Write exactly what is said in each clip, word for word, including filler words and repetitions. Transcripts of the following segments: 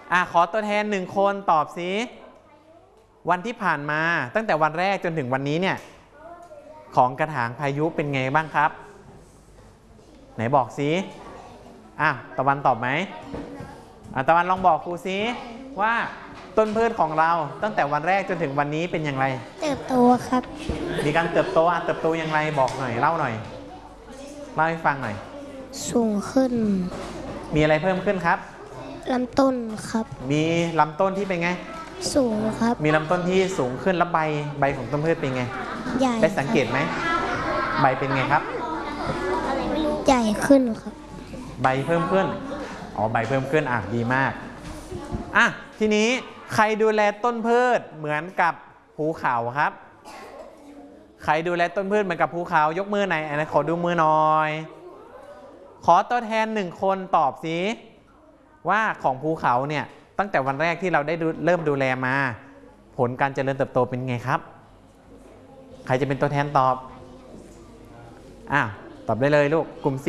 อ่ะขอตัวแทนหนึ่งคนตอบสิวันที่ผ่านมาตั้งแต่วันแรกจนถึงวันนี้เนี่ยของกระถางพายุเป็นไงบ้างครับไหนบอกสิอ่ะตะวันตอบไหมอ่ะตะวันลองบอกครูสิว่าต้นพืชของเราตั้งแต่วันแรกจนถึงวันนี้เป็นอย่างไรเติบโตครับมีการเติบโตอ่ะเติบโตอย่างไรบอกหน่อยเล่าหน่อยเล่าให้ฟังหน่อยสูงขึ้นมีอะไรเพิ่มขึ้นครับลำต้นครับมีลำต้นที่เป็นไงสูงครับมีลำต้นที่สูงขึ้นแล้วใบใบของต้นพืชเป็นไงใหญ่ได้สังเกตไหมใบเป็นไงครับใหญ่ขึ้นครับใบเพิ่มขึ้นอ๋อใบเพิ่มขึ้นอ่ะดีมากอ่ะทีนี้ใครดูแลต้นพืชเหมือนกับภูเขาครับใครดูแลต้นพืชเหมือนกับภูเขายกมือไหนอันนี้ขอดูมือหน่อยขอตัวแทนหนึ่งคนตอบสิว่าของภูเขาเนี่ยตั้งแต่วันแรกที่เราได้เริ่มดูแลมาผลการเจริญเติบโตเป็นไงครับใครจะเป็นตัวแทนตอบอ้าวตอบได้เลยลูกกลุ่ม C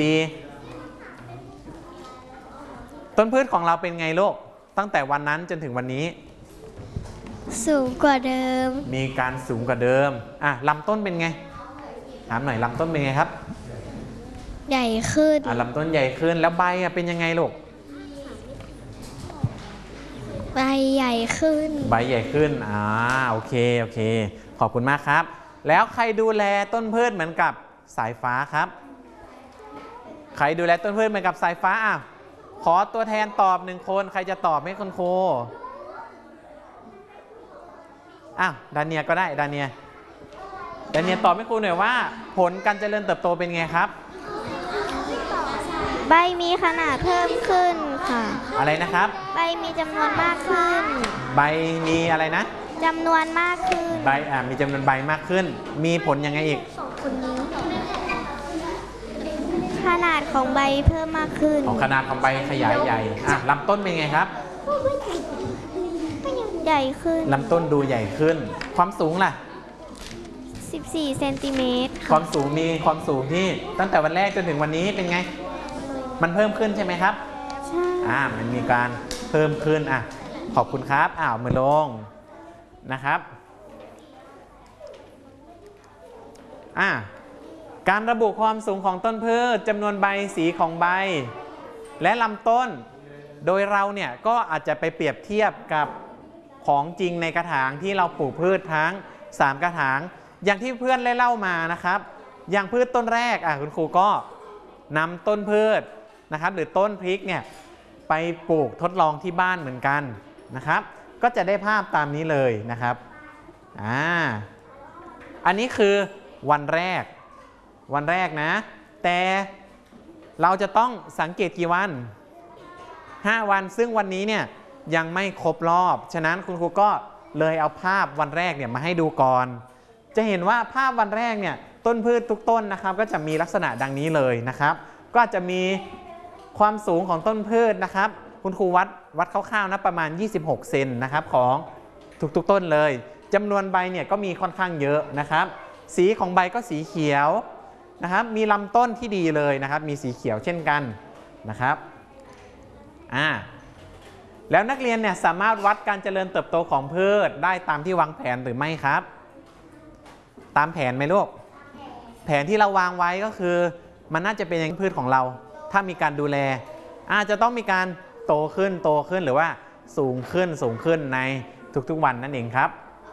ต้นพืชของเราเป็นไงลูกตั้งแต่วันนั้นจนถึงวันนี้สูงกว่าเดิมมีการสูงกว่าเดิมอ่ะลำต้นเป็นไงถามหน่อยลำต้นเป็นไงครับใหญ่ขึ้นอ่ะลำต้นใหญ่ขึ้นแล้วใบอ่ะเป็นยังไงลูกใบใหญ่ขึ้นใบใหญ่ขึ้นอ่าโอเคโอเคขอบคุณมากครับแล้วใครดูแลต้นพืชเหมือนกับสายฟ้าครับใครดูแลต้นพืชเหมือนกับสายฟ้าอ่ะขอตัวแทนตอบหนึ่งคนใครจะตอบให้คุณครูอ้าวดาเนียก็ได้ดาเนียดาเนียตอบให้ครูหน่อยว่าผลการเจริญเติบโตเป็นไงครับใบมีขนาดเพิ่มขึ้นค่ะอะไรนะครับใบมีจำนวนมากขึ้นใบมีอะไรนะจำนวนมากขึ้นใบอ่ามีจำนวนใบมากขึ้นมีผลยังไงอีกขนาดของใบเพิ่มมากขึ้นของขนาดของใบขยายใหญ่อ่ะลำต้นเป็นไงครับใหญ่ขึ้นลำต้นดูใหญ่ขึ้นความสูงล่ะสิบสี่เซนติเมตรความสูงมีความสูงที่ตั้งแต่วันแรกจนถึงวันนี้เป็นไงมันเพิ่มขึ้นใช่ไหมครับใช่อ่ามันมีการเพิ่มขึ้นอ่ะขอบคุณครับอ้าวมือลงนะครับอ่าการระบุความสูงของต้นพืชจำนวนใบสีของใบและลำต้นโดยเราเนี่ยก็อาจจะไปเปรียบเทียบกับของจริงในกระถางที่เราปลูกพืชทั้งสามกระถางอย่างที่เพื่อนได้เล่ามานะครับอย่างพืชต้นแรกอ่ะคุณครูก็นำต้นพืชนะครับหรือต้นพริกเนี่ยไปปลูกทดลองที่บ้านเหมือนกันนะครับก็จะได้ภาพตามนี้เลยนะครับอ่าอันนี้คือวันแรกวันแรกนะแต่เราจะต้องสังเกตกี่วันห้าวันซึ่งวันนี้เนี่ยยังไม่ครบรอบฉะนั้นคุณครูก็เลยเอาภาพวันแรกเนี่ยมาให้ดูก่อนจะเห็นว่าภาพวันแรกเนี่ยต้นพืชทุกต้นนะครับก็จะมีลักษณะดังนี้เลยนะครับก็จะมีความสูงของต้นพืชนะครับคุณครูวัดวัดคร่าวๆนะประมาณยี่สิบหกเซนนะครับของทุกๆต้นเลยจำนวนใบเนี่ยก็มีค่อนข้างเยอะนะครับสีของใบก็สีเขียวนะครับมีลำต้นที่ดีเลยนะครับมีสีเขียวเช่นกันนะครับอ่าแล้วนักเรียนเนี่ยสามารถวัดการเจริญเติบโตของพืชได้ตามที่วางแผนหรือไม่ครับตามแผนไหมลูกแผนที่เราวางไว้ก็คือมันน่าจะเป็นอย่างพืชของเราถ้ามีการดูแลอาจจะต้องมีการโตขึ้นโตขึ้นหรือว่าสูงขึ้นสูงขึ้นในทุกๆวันนั่นเองครับ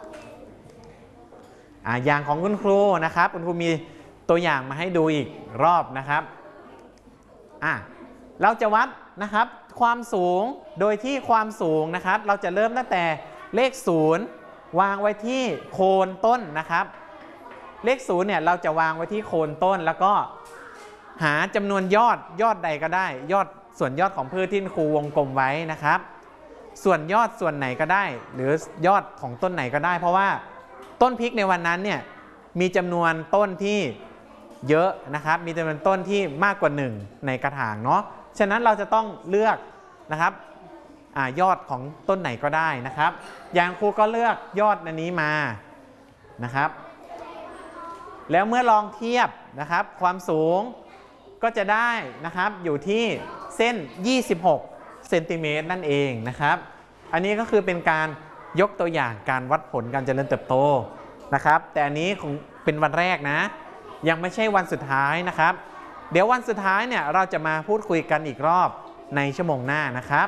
อ่าอย่างของคุณครูนะครับคุณครูมีตัวอย่างมาให้ดูอีกรอบนะครับอ่ะเราจะวัดนะครับความสูงโดยที่ความสูงนะครับเราจะเริ่มตั้งแต่เลขศูนย์วางไว้ที่โคนต้นนะครับเลขศูนย์เนี่ยเราจะวางไว้ที่โคนต้นแล้วก็หาจำนวนยอดยอดใดก็ได้ยอดส่วนยอดของพืชที่ครูวงกลมไว้นะครับส่วนยอดส่วนไหนก็ได้หรือยอดของต้นไหนก็ได้เพราะว่าต้นพริกในวันนั้นเนี่ยมีจำนวนต้นที่เยอะนะครับมีจำนวนต้นที่มากกว่าหนึ่งในกระถางเนาะฉะนั้นเราจะต้องเลือกนะครับอ่ายอดของต้นไหนก็ได้นะครับอย่างครูก็เลือกยอดอันนี้มานะครับแล้วเมื่อลองเทียบนะครับความสูงก็จะได้นะครับอยู่ที่เส้นยี่สิบหกเซนติเมตรนั่นเองนะครับอันนี้ก็คือเป็นการยกตัวอย่างการวัดผลการเจริญเติบโตนะครับแต่อันนี้คงเป็นวันแรกนะยังไม่ใช่วันสุดท้ายนะครับเดี๋ยววันสุดท้ายเนี่ยเราจะมาพูดคุยกันอีกรอบในชั่วโมงหน้านะครับ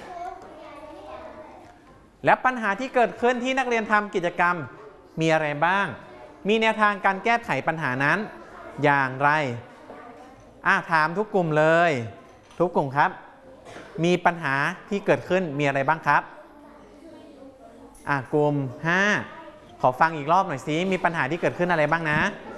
และปัญหาที่เกิดขึ้นที่นักเรียนทำกิจกรรมมีอะไรบ้างมีแนวทางการแก้ไขปัญหานั้นอย่างไรอ่ะถามทุกกลุ่มเลยทุกกลุ่มครับมีปัญหาที่เกิดขึ้นมีอะไรบ้างครับอ่ะกลุ่มห้าขอฟังอีกรอบหน่อยสิมีปัญหาที่เกิดขึ้นอะไรบ้างนะ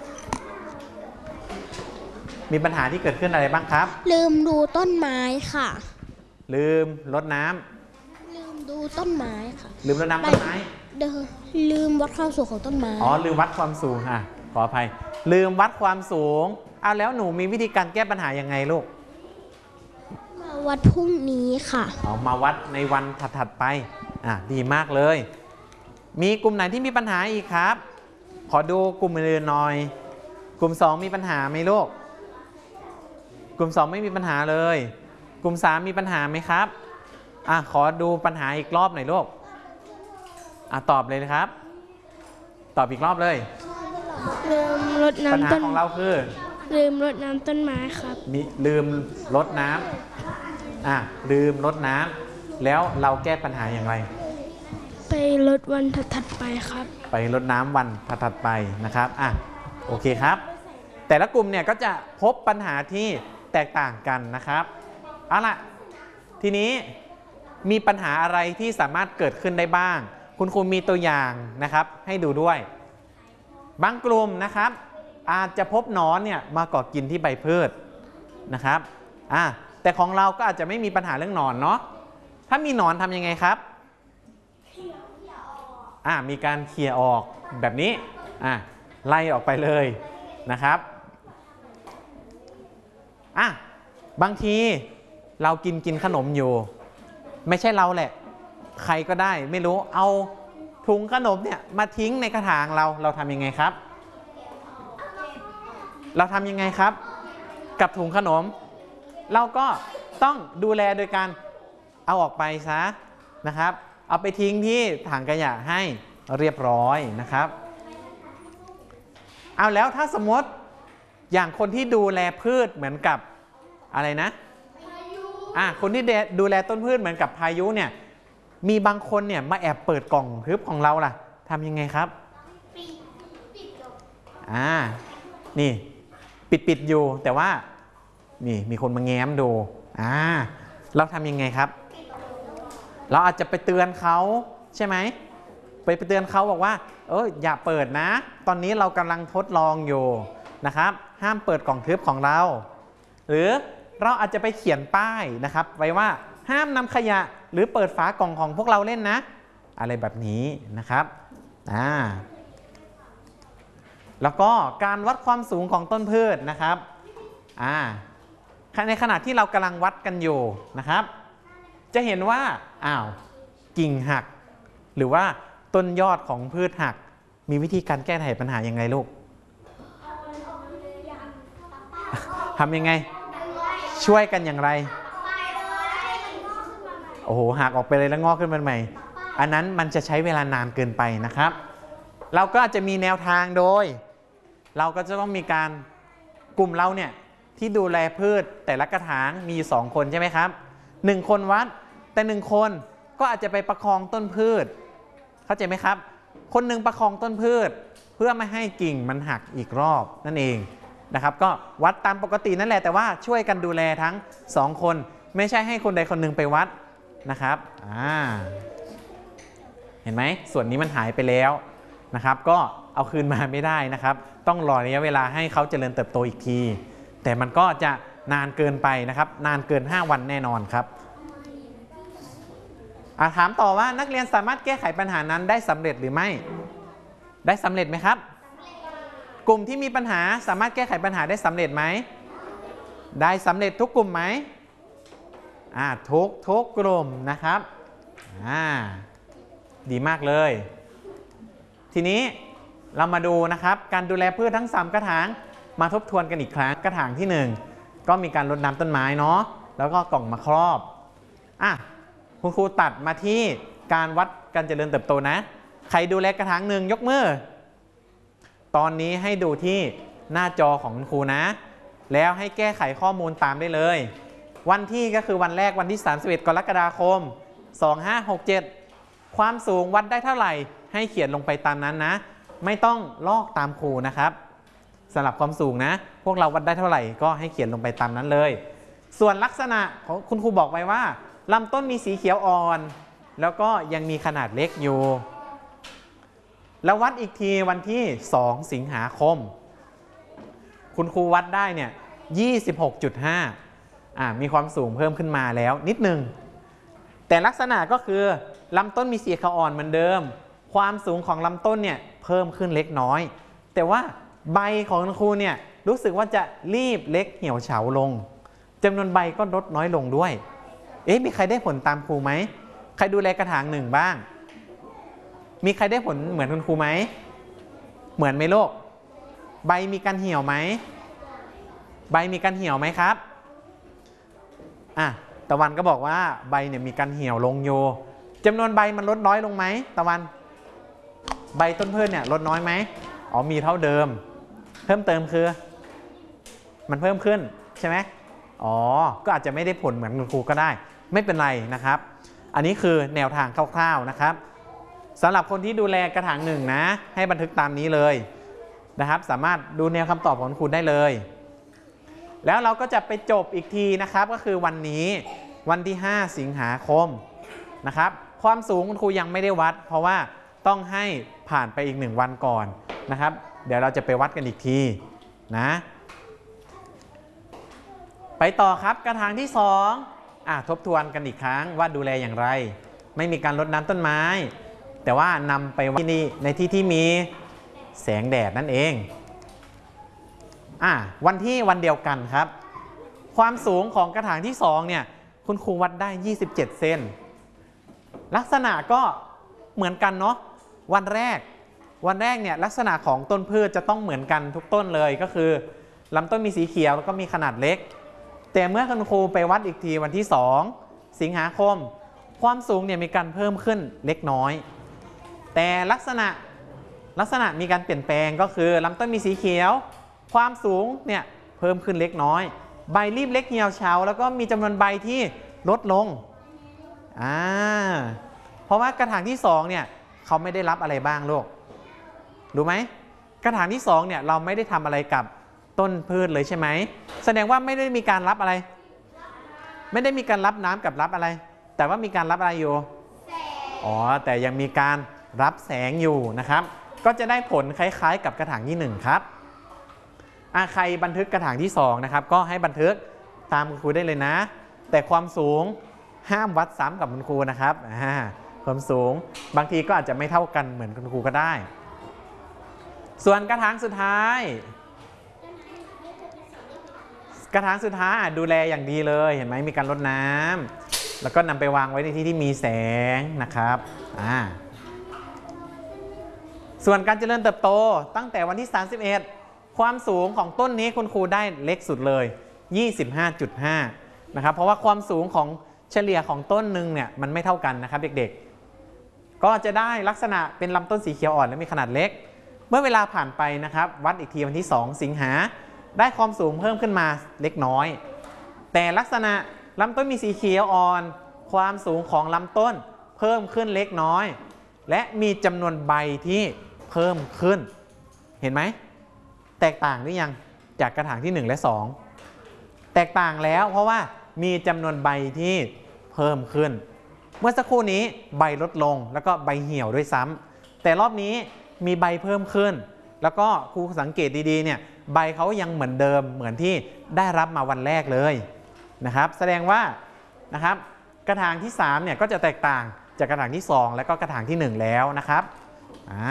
มีปัญหาที่เกิดขึ้นอะไรบ้างครับลืมดูต้นไม้ค่ะลืมรดน้ำลืมดูต้นไม้ค่ะลืมรดน้ำต้นไม้เดินลืมวัดความสูงของต้นไม้อ๋อลืมวัดความสูงอ่ะขออภัยลืมวัดความสูงเอาแล้วหนูมีวิธีการแก้ปัญหายังไงลูกมาวัดพรุ่งนี้ค่ะเอามาวัดในวันถัดๆไปอ่ะดีมากเลยมีกลุ่มไหนที่มีปัญหาอีกครับขอดูกลุ่มอื่นหน่อยกลุ่มสองมีปัญหาไหมลูกกลุ่มสองไม่มีปัญหาเลยกลุ่มสามมีปัญหาไหมครับอ่ะขอดูปัญหาอีกรอบหน่อยลูกอ่ะตอบเลยนะครับตอบอีกรอบเลยลืมรดน้ำปัญหาของเราคือลืมรดน้ำต้นไม้ครับมีลืมรดน้ำอ่ะลืมรดน้ำแล้วเราแก้ปัญหาอย่างไรไปรดวันถัดๆไปครับไปรดน้ำวันถัดๆไปนะครับอ่ะโอเคครับแต่ละกลุ่มเนี่ยก็จะพบปัญหาที่แตกต่างกันนะครับเอาล่ะทีนี้มีปัญหาอะไรที่สามารถเกิดขึ้นได้บ้างคุณครูมีตัวอย่างนะครับให้ดูด้วยบางกลุ่มนะครับอาจจะพบหนอนเนี่ยมาเกาะกินที่ใบพืชนะครับอ่ะแต่ของเราก็อาจจะไม่มีปัญหาเรื่องหนอนเนาะถ้ามีหนอนทำยังไงครับอ่ะมีการเคลียร์ออกแบบนี้อ่ะไล่ออกไปเลยนะครับอ่ะบางทีเรากินกินขนมอยู่ไม่ใช่เราแหละใครก็ได้ไม่รู้เอาถุงขนมเนี่ยมาทิ้งในกระถางเราเราทำยังไงครับเราทำยังไงครับกับถุงขนมเราก็ต้องดูแลโดยการเอาออกไปซะนะครับเอาไปทิ้งที่ถังขยะให้เรียบร้อยนะครับเอาแล้วถ้าสมมติอย่างคนที่ดูแลพืชเหมือนกับอะไรนะอ่ะคนที่ดูแลต้นพืชเหมือนกับพายุเนี่ยมีบางคนเนี่ยมาแอบเปิดกล่องทึบของเราล่ะทำยังไงครับอ่านี่ปิดปิดอยู่แต่ว่านี่มีคนมาแง้มดูอ่าเราทำยังไงครับเราอาจจะไปเตือนเขาใช่ไหมไปเตือนเขาบอกว่าเอออย่าเปิดนะตอนนี้เรากำลังทดลองอยู่นะครับห้ามเปิดกล่องทึบของเราหรือเราอาจจะไปเขียนป้ายนะครับไว้ว่าห้ามนำขยะหรือเปิดฝากล่องของพวกเราเล่นนะอะไรแบบนี้นะครับอ่าแล้วก็การวัดความสูงของต้นพืชนะครับอ่าในขณะที่เรากำลังวัดกันอยู่นะครับจะเห็นว่าอ้าวกิ่งหักหรือว่าต้นยอดของพืชหักมีวิธีการแก้ไขปัญหายังไงลูกทำยังไงช่วยกันอย่างไรโอ้โหหักออกไปเลยแล้วงอกขึ้นมาใหม่อันนั้นมันจะใช้เวลานานเกินไปนะครับเราก็อาจจะมีแนวทางโดยเราก็จะต้องมีการกลุ่มเราเนี่ยที่ดูแลพืชแต่ละกระถางมีสองคนใช่ไหมครับหนึ่งคนวัดแต่หนึ่งคนก็อาจจะไปประคองต้นพืชเข้าใจไหมครับคนหนึ่งประคองต้นพืชเพื่อไม่ให้กิ่งมันหักอีกรอบนั่นเองนะครับก็วัดตามปกตินั่นแหละแต่ว่าช่วยกันดูแลทั้งสองคนไม่ใช่ให้คนใดคนหนึ่งไปวัดนะครับอ่าเห็นไหมส่วนนี้มันหายไปแล้วนะครับก็เอาคืนมาไม่ได้นะครับต้องรอระยะเวลาให้เขาเจริญเติบโตอีกทีแต่มันก็จะนานเกินไปนะครับนานเกินห้าวันแน่นอนครับถามต่อว่านักเรียนสามารถแก้ไขปัญหานั้นได้สำเร็จหรือไม่ได้สำเร็จไหมครับกลุ่มที่มีปัญหาสามารถแก้ไขปัญหาได้สำเร็จไหมได้สำเร็จทุกกลุ่มไหมอ่าทุกทุกกลุ่มนะครับอ่าดีมากเลยทีนี้เรามาดูนะครับการดูแลพืชทั้งสามกระถางมาทบทวนกันอีกครั้งกระถางที่หนึ่งก็มีการรดน้ำต้นไม้เนาะแล้วก็กล่องมาครอบอ่ะคุณครูตัดมาที่การวัดการเจริญเติบโตนะใครดูแลกระถางหนึ่งยกมือตอนนี้ให้ดูที่หน้าจอของคุณครูนะแล้วให้แก้ไขข้อมูลตามได้เลยวันที่ก็คือวันแรกวันที่สามสิบเอ็ดกรกฎาคมสองห้าหกเจ็ดความสูงวัดได้เท่าไหร่ให้เขียนลงไปตามนั้นนะไม่ต้องลอกตามครูนะครับสำหรับความสูงนะพวกเราวัดได้เท่าไหร่ก็ให้เขียนลงไปตามนั้นเลยส่วนลักษณะของคุณครูบอกไว้ว่าลำต้นมีสีเขียวอ่อนแล้วก็ยังมีขนาดเล็กอยู่แล้ววัดอีกทีวันที่สองสิงหาคมคุณครูวัดได้เนี่ย ยี่สิบหกจุดห้า อ่ามีความสูงเพิ่มขึ้นมาแล้วนิดนึงแต่ลักษณะก็คือลำต้นมีสีเขียวอ่อนเหมือนเดิมความสูงของลำต้นเนี่ยเพิ่มขึ้นเล็กน้อยแต่ว่าใบของคุณครูเนี่ยรู้สึกว่าจะรีบเล็กเหี่ยวเฉาลงจำนวนใบก็ลดน้อยลงด้วยเอ๊ะมีใครได้ผลตามครูไหมใครดูแลกระถางหนึ่งบ้างมีใครได้ผลเหมือนคุณครูไหมเหมือนไหมโลกใบมีการเหี่ยวไหมใบมีการเหี่ยวไหมครับอ่ะตะวันก็บอกว่าใบเนี่ยมีการเหี่ยวลงโยจำนวนใบมันลดน้อยลงไหมตะวันใบต้นพืชเนี่ยลดน้อยไหมอ๋อมีเท่าเดิมเพิ่มเติมคือมันเพิ่มขึ้นใช่ไหมอ๋อก็อาจจะไม่ได้ผลเหมือนคุณครูก็ได้ไม่เป็นไรนะครับอันนี้คือแนวทางคร่าวๆนะครับสำหรับคนที่ดูแลกระถางหนึ่งนะให้บันทึกตามนี้เลยนะครับสามารถดูแนวคำตอบของคุณได้เลยแล้วเราก็จะไปจบอีกทีนะครับก็คือวันนี้วันที่ห้าสิงหาคมนะครับความสูงคุณครูยังไม่ได้วัดเพราะว่าต้องให้ผ่านไปอีกหนึ่งวันก่อนนะครับเดี๋ยวเราจะไปวัดกันอีกทีนะไปต่อครับกระถางที่สองอ่ะทบทวนกันอีกครั้งว่าดูแลอย่างไรไม่มีการรดน้ำต้นไม้แต่ว่านำไปไว้ที่นี่ในที่ที่มีแสงแดดนั่นเองอ่ะวันที่วันเดียวกันครับความสูงของกระถางที่สองเนี่ยคุณครูวัดได้ยี่สิบเจ็ดเซนลักษณะก็เหมือนกันเนาะวันแรกวันแรกเนี่ยลักษณะของต้นพืชจะต้องเหมือนกันทุกต้นเลยก็คือลำต้นมีสีเขียวแล้วก็มีขนาดเล็กแต่เมื่อคุณครูไปวัดอีกทีวันที่สองสิงหาคมความสูงเนี่ยมีการเพิ่มขึ้นเล็กน้อยแต่ลักษณะลักษณะมีการเปลี่ยนแปลงก็คือลำต้นมีสีเขียวความสูงเนี่ยเพิ่มขึ้นเล็กน้อยใบรีบเล็กเหี่ยวเฉาแล้วก็มีจำนวนใบที่ลดลงอ่าเพราะว่ากระถางที่สองเนี่ยเขาไม่ได้รับอะไรบ้างลูกรู้ไหมกระถางที่สองเนี่ยเราไม่ได้ทำอะไรกับต้นพืชเลยใช่ไหมแสดงว่าไม่ได้มีการรับอะไรไม่ได้มีการรับน้ำกับรับอะไรแต่ว่ามีการรับอะไรอยู่อ๋อแต่ยังมีการรับแสงอยู่นะครับก็จะได้ผลคล้ายๆกับกระถางที่หนึ่งครับอ่ะใครบันทึกกระถางที่สองนะครับก็ให้บันทึกตามคุณครูได้เลยนะแต่ความสูงห้ามวัดซ้ำกับคุณครูนะครับอ่าความสูงบางทีก็อาจจะไม่เท่ากันเหมือนคุณครูก็ได้ส่วนกระถางสุดท้ายกระถางสุดท้ายดูแลอย่างดีเลยเห็นไหมมีการรดน้ำแล้วก็นำไปวางไว้ในที่ที่มีแสงนะครับอ่าส่วนการเจริญเติบโตตั้งแต่วันที่สามสิบเอ็ดความสูงของต้นนี้คุณครูได้เล็กสุดเลย ยี่สิบห้าจุดห้า นะครับเพราะว่าความสูงของเฉลี่ยของต้นหนึ่งเนี่ยมันไม่เท่ากันนะครับเด็กๆก็จะได้ลักษณะเป็นลำต้นสีเขียวอ่อนและมีขนาดเล็กเมื่อเวลาผ่านไปนะครับวัดอีกทีวันที่สองสิงหาได้ความสูงเพิ่มขึ้นมาเล็กน้อยแต่ลักษณะลำต้นมีสีเขียวอ่อนความสูงของลำต้นเพิ่มขึ้นเล็กน้อยและมีจำนวนใบที่เพิ่มขึ้นเห็นไหมแตกต่างหรือยังจากกระถางที่หนึ่งและสองแตกต่างแล้วเพราะว่ามีจำนวนใบที่เพิ่มขึ้นเมื่อสักครู่นี้ใบลดลงแล้วก็ใบเหี่ยวด้วยซ้ำแต่รอบนี้มีใบเพิ่มขึ้นแล้วก็ครูสังเกตดีๆเนี่ยใบเขายังเหมือนเดิมเหมือนที่ได้รับมาวันแรกเลยนะครับแสดงว่านะครับกระถางที่สามเนี่ยก็จะแตกต่างจากกระถางที่สองและก็กระถางที่หนึ่งแล้วนะครับอ่า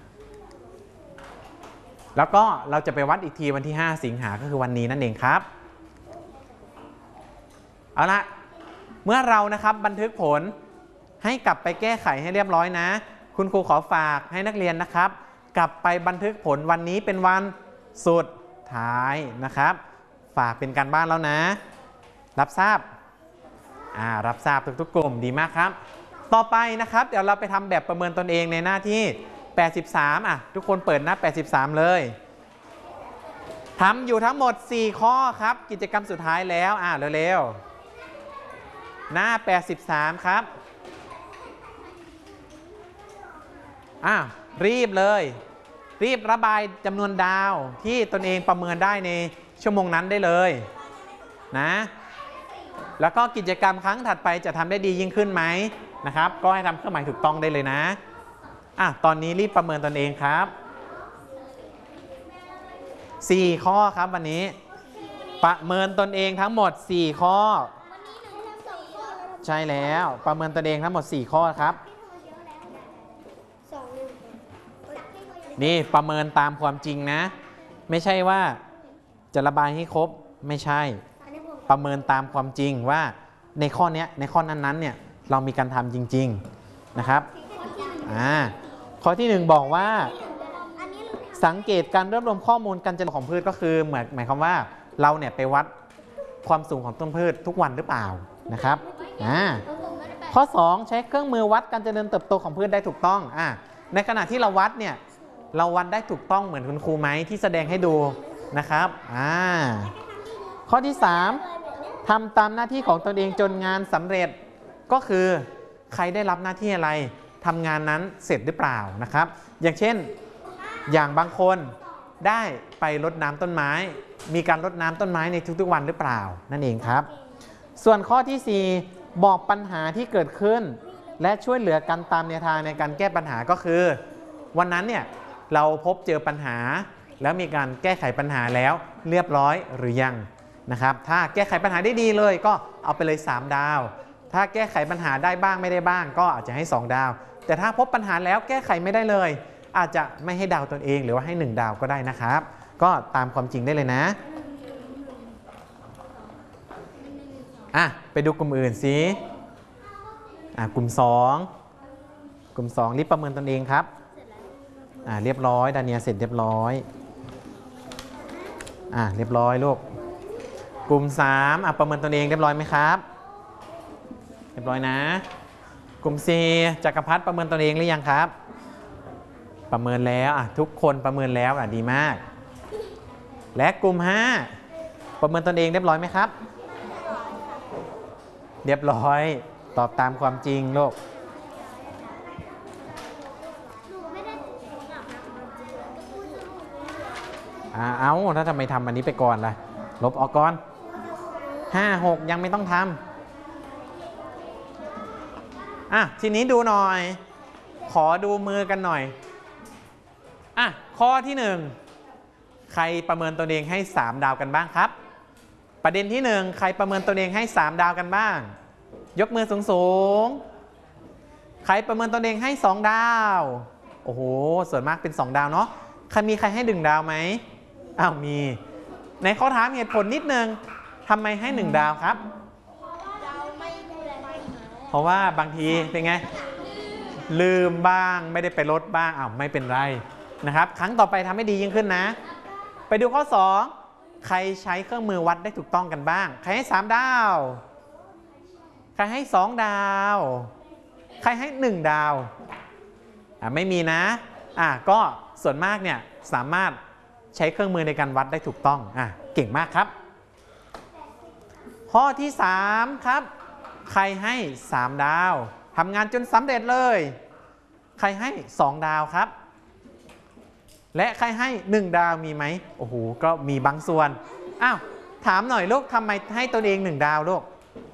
แล้วก็เราจะไปวัดอีกทีวันที่ห้าสิงหาก็คือวันนี้นั่นเองครับเอาละเมื่อเรานะครับบันทึกผลให้กลับไปแก้ไขให้เรียบร้อยนะคุณครูขอฝากให้นักเรียนนะครับกลับไปบันทึกผลวันนี้เป็นวันสุดท้ายนะครับฝากเป็นการบ้านแล้วนะรับทราบอ่ารับทราบทุกๆกลุ่มดีมากครับต่อไปนะครับเดี๋ยวเราไปทำแบบประเมินตนเองในหน้าที่แปดสิบสามอ่ะทุกคนเปิดหน้าแปดสิบสามเลยทำอยู่ทั้งหมดสี่ข้อครับกิจกรรมสุดท้ายแล้วอ่ะเร็วๆหน้าแปดสิบสามครับอ่ะรีบเลยรีบระบายจำนวนดาวที่ตนเองประเมินได้ในชั่วโมงนั้นได้เลยนะแล้วก็กิจกรรมครั้งถัดไปจะทำได้ดียิ่งขึ้นไหมนะครับก็ให้ทำเครื่องหมายถูกต้องได้เลยนะอ่ะตอนนี้รีบประเมินตนเองครับสี่ข้อครับวันนี้ประเมินตนเองทั้งหมดสี่ข้อใช่แล้วประเมินตนเองทั้งหมดสี่ข้อครับนี่ประเมินตามความจริงนะไม่ใช่ว่าจะระบายให้ครบไม่ใช่ประเมินตามความจริงว่าในข้อนี้ในข้อนั้นๆเนี่ยเรามีการทำจริงๆนะครับอ่าข้อที่หนึ่งบอกว่าสังเกตการรวบรวมข้อมูลการเจริญของพืชก็คือหมายหมายความว่าเราเนี่ยไปวัดความสูงของต้นพืชทุกวันหรือเปล่านะครับอ่าข้อสองใช้เครื่องมือวัดการเจริญเติบโตของพืชได้ถูกต้องอ่าในขณะที่เราวัดเนี่ยเราวัดได้ถูกต้องเหมือนคุณครูไหมที่แสดงให้ดูนะครับอ่าข้อที่สามทำตามหน้าที่ของตนเองจนงานสำเร็จก็คือใครได้รับหน้าที่อะไรทำงานนั้นเสร็จหรือเปล่านะครับอย่างเช่นอย่างบางคนได้ไปรดน้ำต้นไม้มีการรดน้ำต้นไม้ในทุกๆวันหรือเปล่านั่นเองครับส่วนข้อที่สี่บอกปัญหาที่เกิดขึ้นและช่วยเหลือกันตามแนวทางในการแก้ปัญหาก็คือวันนั้นเนี่ยเราพบเจอปัญหาแล้วมีการแก้ไขปัญหาแล้วเรียบร้อยหรือยังนะครับถ้าแก้ไขปัญหาได้ดีเลยก็เอาไปเลยสามดาวถ้าแก้ไขปัญหาได้บ้างไม่ได้บ้างก็อาจจะให้สองดาวแต่ถ้าพบปัญหาแล้วแก้ไขไม่ได้เลยอาจจะไม่ให้ดาวตนเองหรือว่าให้หนึ่งดาวก็ได้นะครับก็ตามความจริงได้เลยนะอ่ะไปดูกลุ่มอื่นสิอ่ะกลุ่มสองกลุ่มสองรีบประเมินตนเองครับอ่ะเรียบร้อยดาเนียเสร็จเรียบร้อยอ่ะเรียบร้อยลูกกลุ่มสามอ่ะประเมินตนเองเรียบร้อยไหมครับเรียบร้อยนะกลุ่มสี่จักรพัฒน์ประเมินตนเองหรือยังครับประเมินแล้วอ่ะทุกคนประเมินแล้วอ่ะดีมากและกลุ่มห้าประเมินตนเองเรียบร้อยไหมครับเรียบร้อยตอบตามความจริงลูกอ่าเอาถ้าทำไมทำอันนี้ไปก่อนล่ะลบออกก่อนห้าหกยังไม่ต้องทำอ่ะทีนี้ดูหน่อยขอดูมือกันหน่อยอ่ะข้อที่หนึ่งใครประเมินตนเองให้สามดาวกันบ้างครับประเด็นที่หนึ่งใครประเมินตนเองให้สามดาวกันบ้างยกมือสูงสูงใครประเมินตนเองให้สองดาวโอ้โหส่วนมากเป็นสองดาวเนาะใครมีใครให้หนึ่งดาวไหมอ้าวมีในข้อถามเหตุผลนิดนึงทำไมให้หนึ่งดาวครับเพราะว่าบางทีเป็นไงลืมบ้างไม่ได้ไปลดบ้างอ้าวไม่เป็นไรนะครับครั้งต่อไปทำให้ดียิ่งขึ้นนะไปดูข้อสองใครใช้เครื่องมือวัดได้ถูกต้องกันบ้างใครให้สามดาวใครให้สองดาวใครให้หนึ่งดาวอ่าไม่มีนะอ่าก็ส่วนมากเนี่ยสามารถใช้เครื่องมือในการวัดได้ถูกต้องอ่ะเก่งมากครับข้อที่สามครับใครให้สามดาวทำงานจนสำเร็จเลยใครให้สองดาวครับและใครให้หนึ่งดาวมีไหมโอ้โหก็มีบางส่วนอ้าวถามหน่อยลูกทำไมให้ตัวเองหนึ่งดาวลูก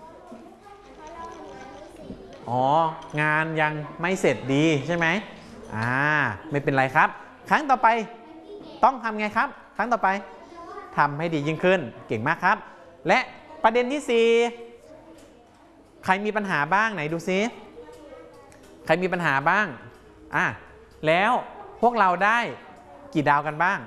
อ๋องานยังไม่เสร็จดีใช่ไหมอ่าไม่เป็นไรครับครั้งต่อไปต้องทำไงครับครั้งต่อไปทำให้ดียิ่งขึ้นเก่งมากครับและประเด็นที่สี่ใครมีปัญหาบ้างไหนดูซิใครมีปัญหาบ้างอ่ะแล้วพวกเราได้กี่ดาวกันบ้าง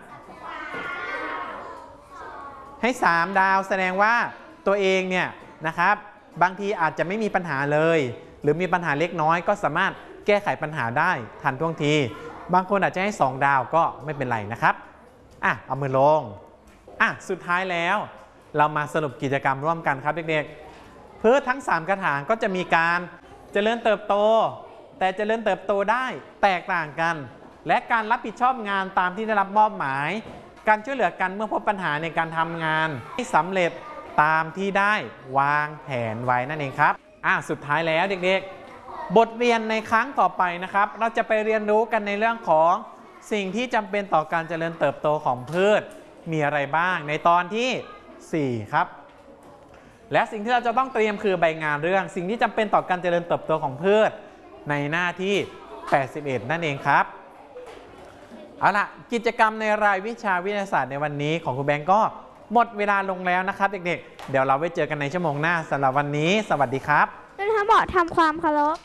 ให้สามดาวแสดงว่าตัวเองเนี่ยนะครับบางทีอาจจะไม่มีปัญหาเลยหรือมีปัญหาเล็กน้อยก็สามารถแก้ไขปัญหาได้ทันท่วงทีบางคนอาจจะให้สองดาวก็ไม่เป็นไรนะครับอ่ะเอามือลงอ่ะสุดท้ายแล้วเรามาสรุปกิจกรรมร่วมกันครับเด็กๆพืชทั้งสามกระถางก็จะมีการเจริญเติบโตแต่เจริญเติบโตได้แตกต่างกันและการรับผิดชอบงานตามที่ได้รับมอบหมายการช่วยเหลือกันเมื่อพบปัญหาในการทำงานให้สำเร็จตามที่ได้วางแผนไว้นั่นเองครับอ่ะสุดท้ายแล้วเด็กๆบทเรียนในครั้งต่อไปนะครับเราจะไปเรียนรู้กันในเรื่องของสิ่งที่จำเป็นต่อการเจริญเติบโตของพืชมีอะไรบ้างในตอนที่สี่ครับและสิ่งที่เราจะต้องเตรียมคือใบงานเรื่องสิ่งที่จำเป็นต่อการเจริญเติบโตของพืชในหน้าที่แปดสิบเอ็ดนั่นเองครับเอาล่ะกิจกรรมในรายวิชาวิทยาศาสตร์ในวันนี้ของครูแบงก์ก็หมดเวลาลงแล้วนะครับเด็กๆเดี๋ยวเราไว้เจอกันในชั่วโมงหน้าสำหรับวันนี้สวัสดีครับคุณทั้งหมดทำความเคารพ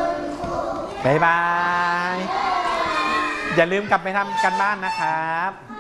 บ๊ายบายอย่าลืมกลับไปทำกันบ้านนะครับ